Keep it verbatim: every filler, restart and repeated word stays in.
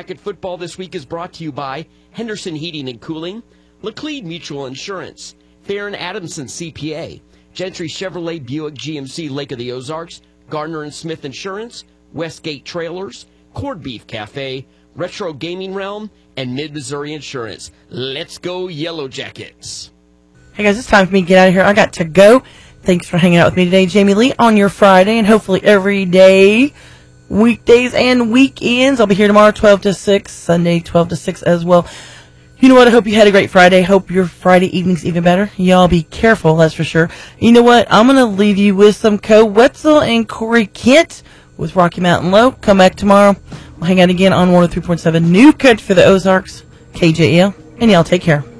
Jacket football this week is brought to you by Henderson Heating and Cooling, Laclede Mutual Insurance, Farron Adamson C P A, Gentry Chevrolet Buick G M C Lake of the Ozarks, Gardner and Smith Insurance, Westgate Trailers, Corned Beef Cafe, Retro Gaming Realm, and Mid-Missouri Insurance. Let's go Yellow Jackets. Hey guys, it's time for me to get out of here. I got to go. Thanks for hanging out with me today, Jamie Lee, on your Friday, and hopefully every day, weekdays and weekends. I'll be here tomorrow, twelve to six, Sunday, twelve to six as well. You know what? I hope you had a great Friday. Hope your Friday evening's even better. Y'all be careful, that's for sure. You know what? I'm going to leave you with some Co Wetzel and Corey Kent with Rocky Mountain Low. Come back tomorrow. We'll hang out again on one oh three point seven New Country for the Ozarks, K J L, and y'all take care.